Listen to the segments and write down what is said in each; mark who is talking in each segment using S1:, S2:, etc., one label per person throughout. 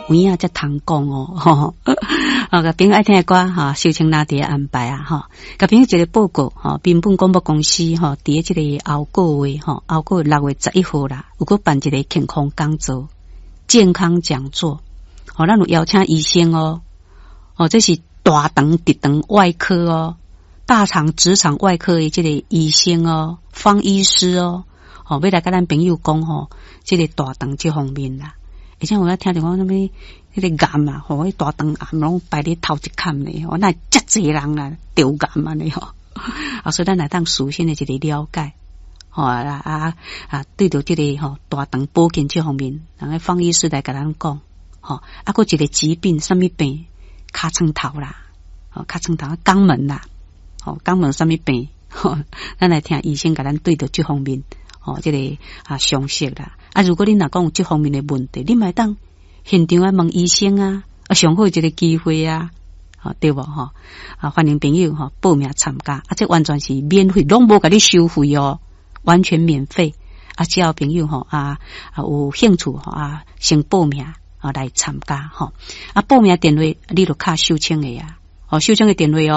S1: 有影才通讲哦，吼。甲朋友爱听的歌哈，秀清拿伫安排啊，哈。甲朋友一个报告哈，滨本广播公司哈，伫即个后个月哈，后个月6月11号啦，有个办一个健康讲座、健康讲座，哦，咱有邀请医生哦，哦，这是大肠、直肠外科哦，大肠、直肠外科的这个医生哦，方医师哦，哦，要来甲咱朋友讲吼，这个大肠这方面啦。而且我要听到讲什么迄个癌啊，吼，迄大肠癌拢排咧头一坎咧，吼，那遮济人啦得癌安尼吼，啊，所以咱来当事先的一个了解，吼对着这个吼大肠保健这方面，人个方医师来甲咱讲，吼，啊，个一个疾病，什么病？尻川头啦，吼，尻川头肛门啦，吼，肛门什么病？吼，咱来听医生甲咱对着这方面。哦，这个详细啦。啊，如果你若讲有这方面的问题，你咪当现场问医生啊，上好一个机会啊，对无吼？欢迎朋友报名参加，啊，这完全是免费，拢无甲你收费哦，完全免费。啊，只要朋友有兴趣先报名来参加啊，报名电话你就卡秀清的啊。秀清的电话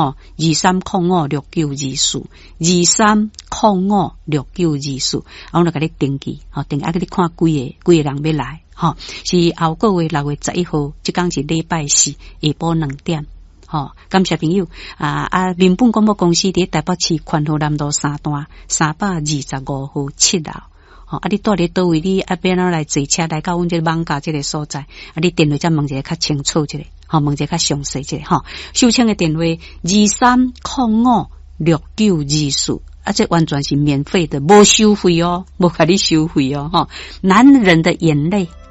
S1: 23056924，23056924，我就甲你登记，登记啊，你看几个人要来，是后个月6月11号，即天是礼拜四下晡2点，感谢朋友民本广播公司伫台北市宽和南路3段325号7楼。你住咧倒位？你要怎来坐车来到阮这个网咖这个所在？你电话再问一下较清楚一下，问一下较详细一下秀清的电话23056924，这完全是免费的，无收费哦，无甲你收费哦男人的眼泪。